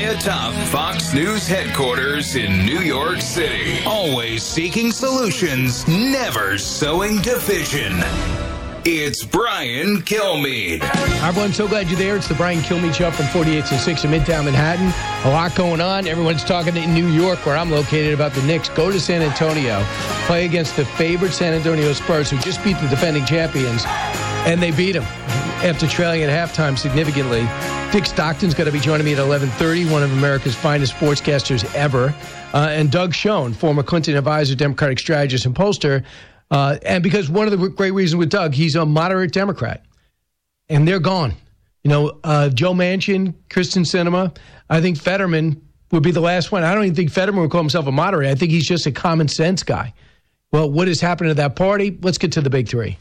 atop Fox News headquarters in New York City. Always seeking solutions, never sowing division. It's Brian Kilmeade. Hi, everyone. So glad you're there. It's the Brian Kilmeade Show from 48th and 6th in Midtown Manhattan. A lot going on. Everyone's talking in New York, where I'm located, about the Knicks. Go to San Antonio, play against the favorite San Antonio Spurs, who just beat the defending champions, and they beat them after trailing at halftime significantly. Dick Stockton's going to be joining me at 11:30, one of America's finest sportscasters ever. And Doug Schoen, former Clinton advisor, Democratic strategist, and pollster. And because one of the great reasons with Doug, he's a moderate Democrat. And they're gone. You know, Joe Manchin, Kristen Sinema, I think Fetterman would be the last one. I don't even think Fetterman would call himself a moderate. I think he's just a common sense guy. Well, what has happened to that party? Let's get to the big three.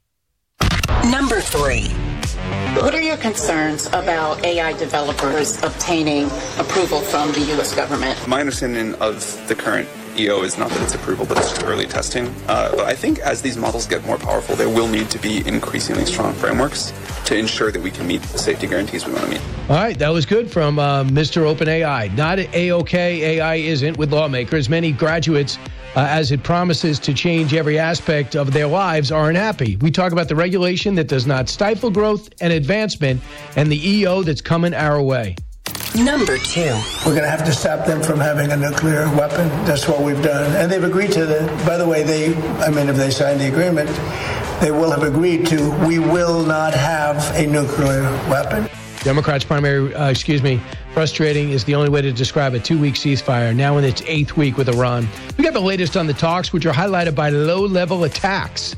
Number 3. What are your concerns about AI developers obtaining approval from the U.S. government? My understanding of the current EO is not that it's approval, but it's just early testing. But I think as these models get more powerful, there will need to be increasingly strong frameworks to ensure that we can meet the safety guarantees we want to meet. All right, that was good from Mr. OpenAI. Not A-OK, AI isn't with lawmakers. Many graduates, as it promises to change every aspect of their lives, aren't happy. We talk about the regulation that does not stifle growth and advancement, and the EO that's coming our way. Number 2. We're going to have to stop them from having a nuclear weapon. That's what we've done. And they've agreed to that. By the way, if they sign the agreement, they will have agreed to, we will not have a nuclear weapon. Democrats' frustrating is the only way to describe a 2-week ceasefire, now in its 8th week with Iran. We got the latest on the talks, which are highlighted by low-level attacks.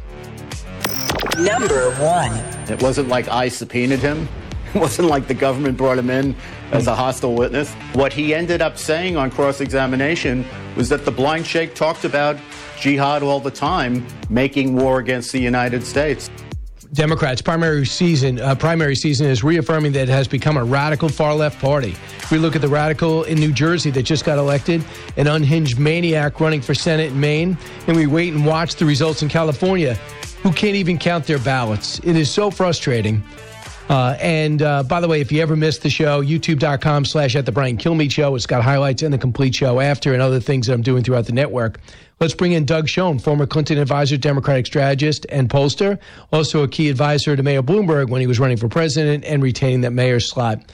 Number 1. It wasn't like I subpoenaed him. It wasn't like the government brought him in as a hostile witness. What he ended up saying on cross-examination was that the blind sheikh talked about jihad all the time, making war against the United States. Democrats' primary season is reaffirming that it has become a radical far-left party. We look at the radical in New Jersey that just got elected, an unhinged maniac running for Senate in Maine, and we wait and watch the results in California, who can't even count their ballots. It is so frustrating. By the way, if you ever missed the show, youtube.com/@theBrianKilmeade.show. It's got highlights and the complete show after and other things that I'm doing throughout the network. Let's bring in Doug Schoen, former Clinton advisor, Democratic strategist, and pollster. Also a key advisor to Mayor Bloomberg when he was running for president and retaining that mayor's slot.